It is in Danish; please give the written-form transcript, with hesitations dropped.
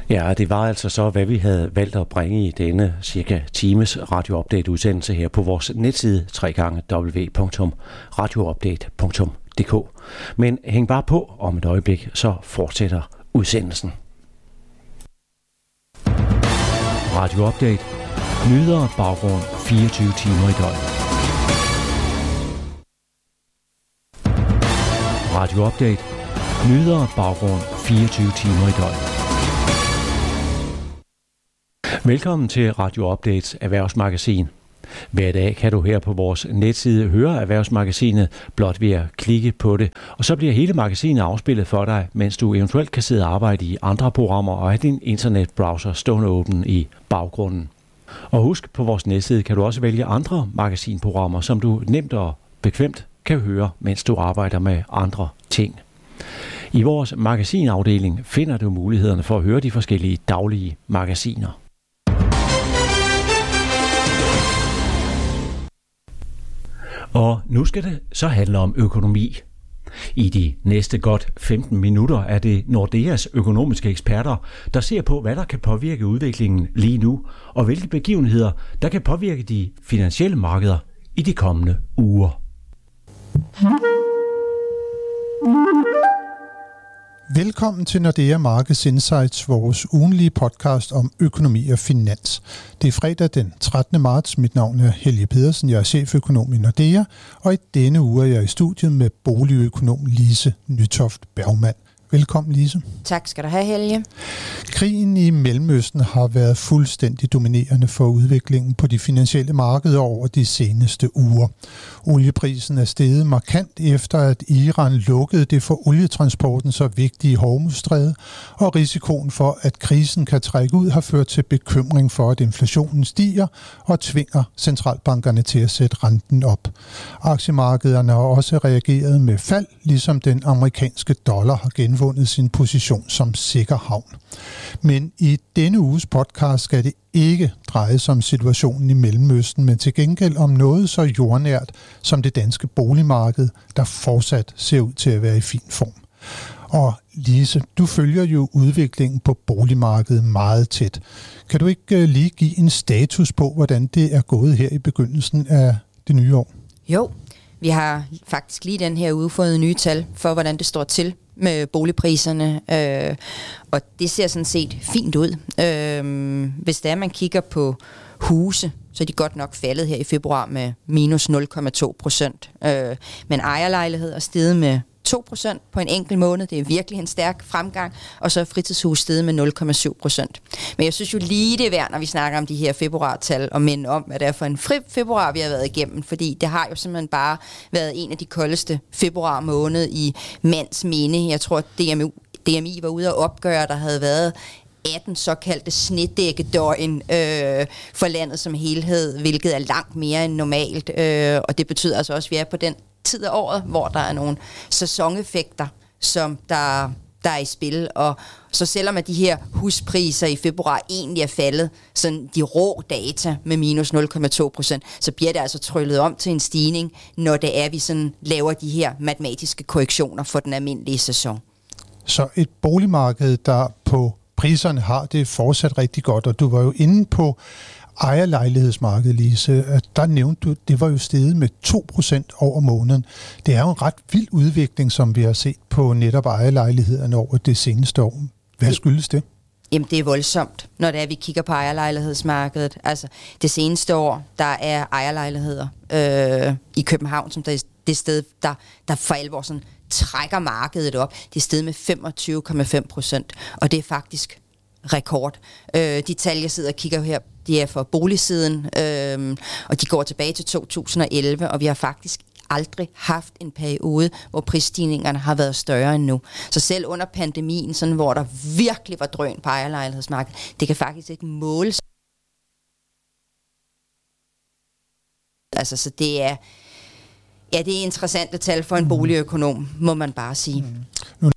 Ja, det var altså så, hvad vi havde valgt at bringe i denne cirka times radioupdate-udsendelse her på vores netside www.radioupdate.dk. Men hæng bare på, om et øjeblik, så fortsætter udsendelsen. Radio Update. Nyheder og baggrund 24 timer i døgnet. Radio Update. Nyheder og baggrund 24 timer i døgnet. Velkommen til Radio Updates erhvervsmagasin. Hver dag kan du her på vores netside høre erhvervsmagasinet blot ved at klikke på det. Og så bliver hele magasinet afspillet for dig, mens du eventuelt kan sidde og arbejde i andre programmer og have din internetbrowser stående åben i baggrunden. Og husk, på vores netside kan du også vælge andre magasinprogrammer, som du nemt og bekvemt kan høre, mens du arbejder med andre ting. I vores magasinafdeling finder du mulighederne for at høre de forskellige daglige magasiner. Og nu skal det så handle om økonomi. I de næste godt 15 minutter er det Nordeas økonomiske eksperter, der ser på, hvad der kan påvirke udviklingen lige nu, og hvilke begivenheder, der kan påvirke de finansielle markeder i de kommende uger. Velkommen til Nordea Markets Insights, vores ugenlige podcast om økonomi og finans. Det er fredag den 13. marts. Mit navn er Helge Pedersen, jeg er cheføkonom i Nordea, og i denne uge er jeg i studiet med boligøkonom Lise Nytoft Bergmann. Velkommen, Lise. Tak skal du have, Helge. Krigen i Mellemøsten har været fuldstændig dominerende for udviklingen på de finansielle markeder over de seneste uger. Olieprisen er steget markant efter, at Iran lukkede det for olietransporten så vigtige Hormuzstræde, og risikoen for, at krisen kan trække ud, har ført til bekymring for, at inflationen stiger og tvinger centralbankerne til at sætte renten op. Aktiemarkederne har også reageret med fald, ligesom den amerikanske dollar har genvundet sin position som sikker havn. Men i denne uges podcast skal det ikke dreje sig om situationen i Mellemøsten, men til gengæld om noget så jordnært som det danske boligmarked, der fortsat ser ud til at være i fin form. Og Lise, du følger jo udviklingen på boligmarkedet meget tæt. Kan du ikke lige give en status på, hvordan det er gået her i begyndelsen af det nye år? Jo, vi har faktisk lige den her uge fået nye tal for, hvordan det står til med boligpriserne, og det ser sådan set fint ud. Hvis det er, man kigger på huse, så er de godt nok faldet her i februar med minus 0,2%. Men ejerlejligheder er steget med 2% på en enkelt måned. Det er virkelig en stærk fremgang. Og så er fritidshus steget med 0,7%. Men jeg synes jo lige det er værd, når vi snakker om de her februartal, og minde om, hvad det er for en februar, vi har været igennem. Fordi det har jo simpelthen bare været en af de koldeste februar måned i mands minde. Jeg tror, at DMI var ude at opgøre, der havde været 18 såkaldte snedækkedøgn for landet som helhed, hvilket er langt mere end normalt. Og det betyder altså også, at vi er på den tid af året, hvor der er nogle sæsoneffekter, som der er i spil. Og så selvom at de her huspriser i februar egentlig er faldet, sådan de rå data med minus 0,2%, så bliver det altså tryllet om til en stigning, når det er, vi sådan laver de her matematiske korrektioner for den almindelige sæson. Så et boligmarked, der på priserne har det fortsat rigtig godt, og du var jo inde på ejerlejlighedsmarkedet, Lise. Der nævnte du, det var jo steget med 2% over måneden. Det er jo en ret vild udvikling, som vi har set på netop ejerlejlighederne over det seneste år. Hvad skyldes det? Jamen, det er voldsomt, når det er, vi kigger på ejerlejlighedsmarkedet. Altså, det seneste år, der er ejerlejligheder i København, som der er det sted, der for alvor sådan trækker markedet op. Det er steget med 25,5%, og det er faktisk rekord. De tal, jeg sidder og kigger her, de er for boligsiden, og de går tilbage til 2011, og vi har faktisk aldrig haft en periode, hvor prisstigningerne har været større end nu. Så selv under pandemien, sådan, hvor der virkelig var drøn på ejerlejlighedsmarkedet, det kan faktisk ikke måles. Altså, så det er interessante tal for en boligøkonom, må man bare sige. Nu